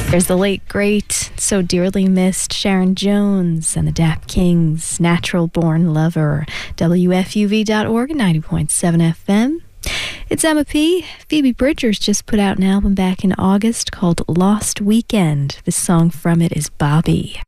There's the late, great, so dearly missed Sharon Jones and the Dap Kings, Natural Born Lover, WFUV.org, 90.7 FM. It's Emma P. Phoebe Bridgers just put out an album back in August called Lost Weekend. This song from it is Bobby.